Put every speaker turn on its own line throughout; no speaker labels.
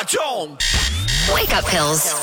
Watch on!
Wake up pills.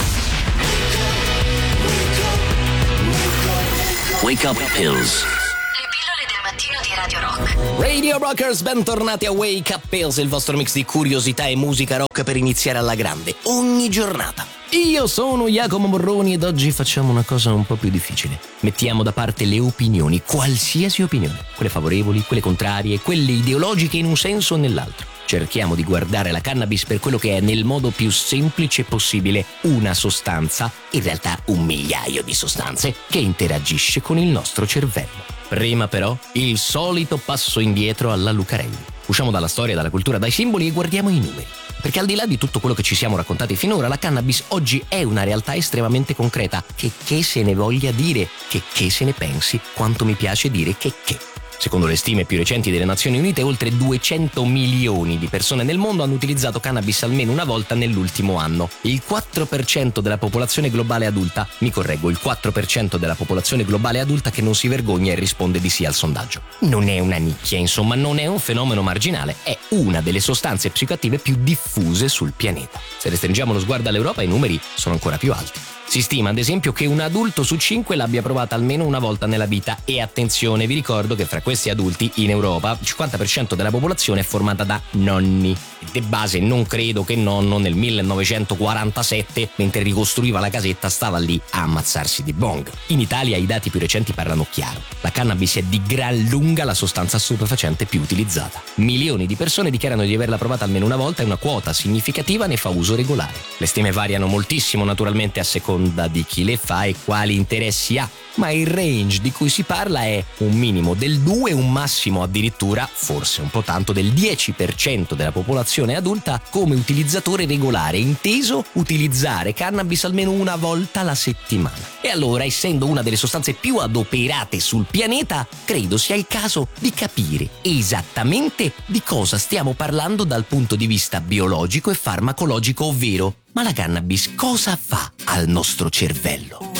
Wake up pills.
Le pillole del mattino di Radio Rock.
Radio Rockers, bentornati a Wake Up Pills, il vostro mix di curiosità e musica rock per iniziare alla grande, ogni giornata. Io sono Jacopo Morroni ed oggi facciamo una cosa un po' più difficile. Mettiamo da parte le opinioni, qualsiasi opinione, quelle favorevoli, quelle contrarie, quelle ideologiche in un senso o nell'altro. Cerchiamo di guardare la cannabis per quello che è nel modo più semplice possibile, una sostanza, in realtà un migliaio di sostanze, che interagisce con il nostro cervello. Prima però, il solito passo indietro alla Lucarelli. Usciamo dalla storia, dalla cultura, dai simboli e guardiamo i numeri. Perché al di là di tutto quello che ci siamo raccontati finora, la cannabis oggi è una realtà estremamente concreta. Che se ne voglia dire, che se ne pensi, quanto mi piace dire che. Secondo le stime più recenti delle Nazioni Unite, oltre 200 milioni di persone nel mondo hanno utilizzato cannabis almeno una volta nell'ultimo anno. Il 4% della popolazione globale adulta, il 4% della popolazione globale adulta che non si vergogna e risponde di sì al sondaggio. Non è una nicchia, insomma, non è un fenomeno marginale, è una delle sostanze psicoattive più diffuse sul pianeta. Se restringiamo lo sguardo all'Europa, i numeri sono ancora più alti. Si stima, ad esempio, che un adulto su 5 l'abbia provata almeno una volta nella vita e attenzione, vi ricordo che fra questi adulti in Europa il 50% della popolazione è formata da nonni. E di base non credo che nonno nel 1947, mentre ricostruiva la casetta, stava lì a ammazzarsi di bong. In Italia i dati più recenti parlano chiaro. La cannabis è di gran lunga la sostanza stupefacente più utilizzata. Milioni di persone dichiarano di averla provata almeno una volta e una quota significativa ne fa uso regolare. Le stime variano moltissimo naturalmente a seconda di chi le fa e quali interessi ha, ma il range di cui si parla è un minimo del 2, un massimo addirittura, forse un po' tanto, del 10% della popolazione adulta come utilizzatore regolare, inteso utilizzare cannabis almeno una volta alla settimana. E allora, essendo una delle sostanze più adoperate sul pianeta, credo sia il caso di capire esattamente di cosa stiamo parlando dal punto di vista biologico e farmacologico, ovvero: ma la cannabis cosa fa al nostro cervello?